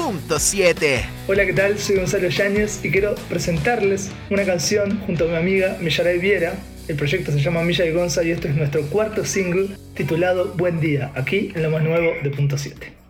Punto 7. Hola, ¿qué tal? Soy Gonzalo Yáñez y quiero presentarles una canción junto a mi amiga Millaray Viera. El proyecto se llama Milla y Gonza y este es nuestro cuarto single titulado Buen Día, aquí en lo más nuevo de Punto 7.